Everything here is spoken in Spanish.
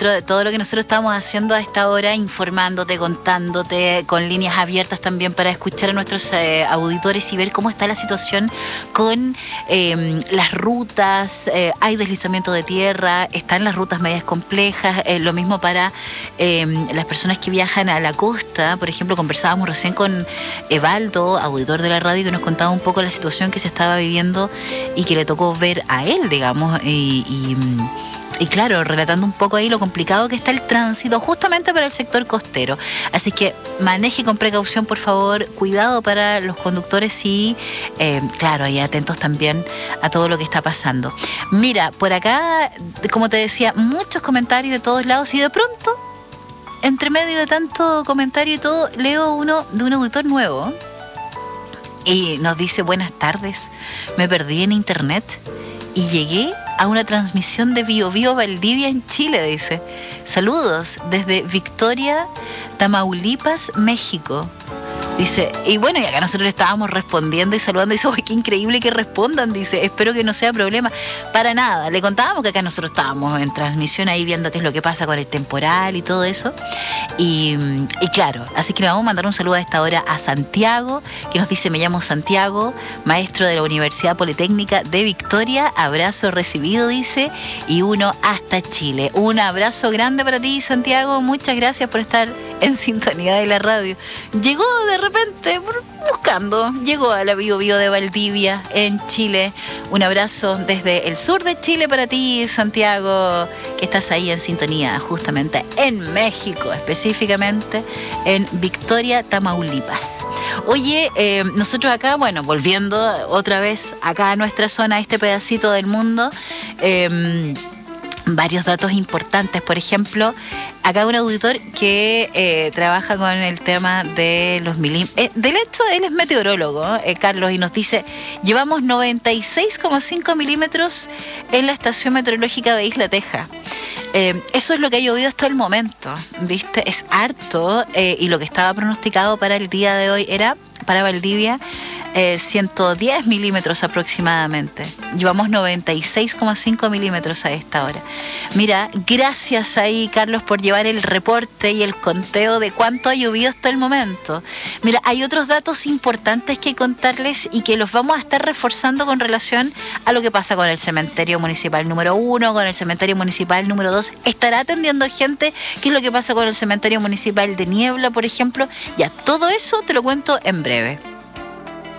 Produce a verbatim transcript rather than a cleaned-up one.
dentro de todo lo que nosotros estamos haciendo a esta hora, informándote, contándote, con líneas abiertas también para escuchar a nuestros eh, auditores y ver cómo está la situación con eh, las rutas. Eh, hay deslizamiento de tierra, están las rutas medias complejas, eh, lo mismo para eh, las personas que viajan a la costa. Por ejemplo, conversábamos recién con Evaldo, auditor de la radio, que nos contaba un poco la situación que se estaba viviendo y que le tocó ver a él, digamos, y, y, y claro, relatando un poco ahí lo complicado que está el tránsito justamente para el sector costero. Así que maneje con precaución, por favor, cuidado para los conductores y, eh, claro, ahí atentos también a todo lo que está pasando. Mira, por acá, como te decía, muchos comentarios de todos lados y de pronto, entre medio de tanto comentario y todo, leo uno de un auditor nuevo y nos dice: buenas tardes, me perdí en internet y llegué a una transmisión de Bio Bio Valdivia en Chile, dice. Saludos desde Victoria, Tamaulipas, México. Dice, y bueno, y acá nosotros le estábamos respondiendo y saludando, y dice, ¡ay, qué increíble que respondan! Dice, espero que no sea problema. Para nada, le contábamos que acá nosotros estábamos en transmisión ahí viendo qué es lo que pasa con el temporal y todo eso. Y, y claro, así que le vamos a mandar un saludo a esta hora a Santiago, que nos dice: me llamo Santiago, maestro de la Universidad Politécnica de Victoria, abrazo recibido, dice, y uno hasta Chile. Un abrazo grande para ti, Santiago, muchas gracias por estar en sintonía de la radio. Llegó de repente, buscando, llegó a la Bio Bio de Valdivia, en Chile. Un abrazo desde el sur de Chile para ti, Santiago, que estás ahí en sintonía, justamente en México, específicamente en Victoria, Tamaulipas. Oye, eh, nosotros acá, bueno, volviendo otra vez acá a nuestra zona, a este pedacito del mundo, eh, varios datos importantes. Por ejemplo, acá un auditor que eh, trabaja con el tema de los milímetros. Eh, del hecho, él es meteorólogo, eh, Carlos, y nos dice: llevamos noventa y seis coma cinco milímetros en la estación meteorológica de Isla Teja. Eh, eso es lo que ha llovido hasta el momento, ¿viste? Es harto, eh, y lo que estaba pronosticado para el día de hoy era, para Valdivia, eh, ciento diez milímetros aproximadamente. Llevamos noventa y seis coma cinco milímetros a esta hora. Mira, gracias ahí, Carlos, por llevar el reporte y el conteo de cuánto ha llovido hasta el momento. Mira, hay otros datos importantes que contarles y que los vamos a estar reforzando con relación a lo que pasa con el cementerio municipal número uno, con el cementerio municipal número dos. Estará atendiendo gente. ¿Qué es lo que pasa con el cementerio municipal de Niebla, por ejemplo? Ya, todo eso te lo cuento en breve.